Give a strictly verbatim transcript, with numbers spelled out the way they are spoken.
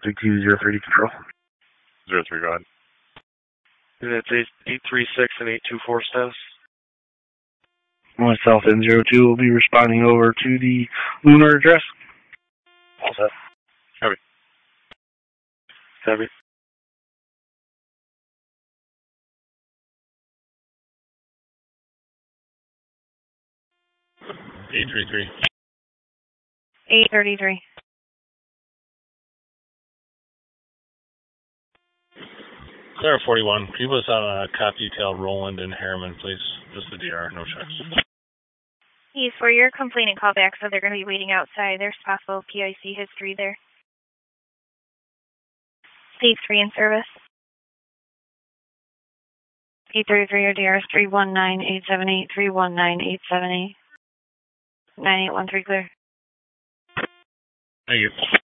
three two zero three control. Zero three, go ahead. Units eight three six and eight two four status. One South N zero two will be responding over to the lunar address. All set. Copy. Copy. eight three three. eight thirty-three. Clara forty-one, can you put us on a cop detail Roland and Harriman, please? Just the D R, no checks. He's for your complainant callback, so they're going to be waiting outside. There's possible P I C history there. Stage three in service. eight thirty-three, your D R is three one nine eight seven eight, three one nine eight seven eight. nine eight one three clear. Thank you.